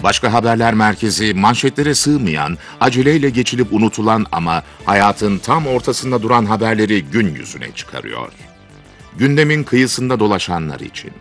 Başka Haberler Merkezi manşetlere sığmayan, aceleyle geçilip unutulan ama hayatın tam ortasında duran haberleri gün yüzüne çıkarıyor. Gündemin kıyısında dolaşanlar için.